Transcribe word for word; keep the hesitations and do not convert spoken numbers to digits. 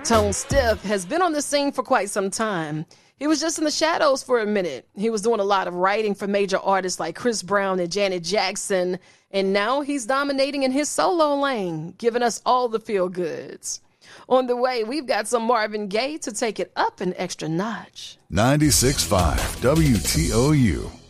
Tone Stith has been on the scene for quite some time. He was just in the shadows for a minute. He was doing a lot of writing for major artists like Chris Brown and Janet Jackson, and now he's dominating in his solo lane, giving us all the feel-goods. On the way, we've got some Marvin Gaye to take it up an extra notch. ninety-six point five W T O U.